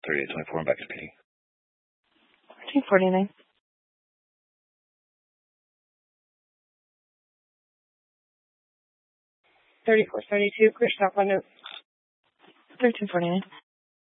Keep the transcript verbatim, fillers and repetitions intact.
thirty-eight twenty-four, I'm back to P D. fourteen forty-nine. thirty-four thirty-two, Chris, stop on note. thirteen forty-nine.